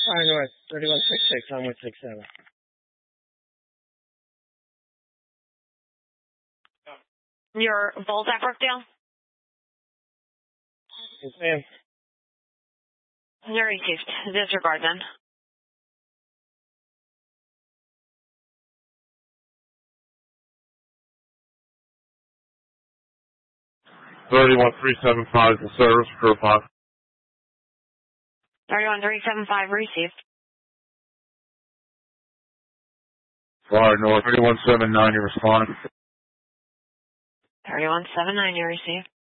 Fire North, 3166, on 167. Your Bolt at Brookdale? Yes, ma'am. You're received. Disregard then. 31375 the service for a 31375 received. Fire North 3179, you responded. 3179 you received.